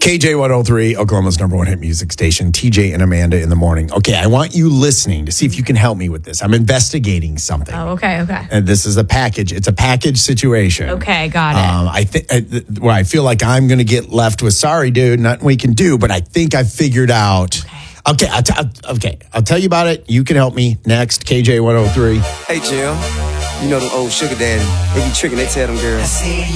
KJ103, Oklahoma's number one hit music station, TJ and Amanda in the morning. Okay, I want you listening to see if you can help me with this. I'm investigating something. Oh, okay. And this is a package. It's a package situation. Okay, got it. Where I feel like I'm going to get left with, sorry, dude, nothing we can do, but I think I figured out. Okay, I'll tell you about it. You can help me next. KJ103. Hey, Jim. You know them old sugar daddy. They be tricking. They tell them girls.